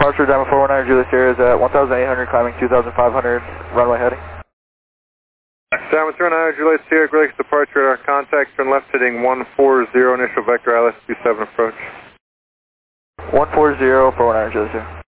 Departure Diamond 419 Julius Sierra is at 1,800, climbing 2,500, runway heading. Diamond 319 Julius Sierra, Great Lakes departure at our contact, turn left heading 140, initial vector ILS 27 approach. 140, 419 Julius Sierra.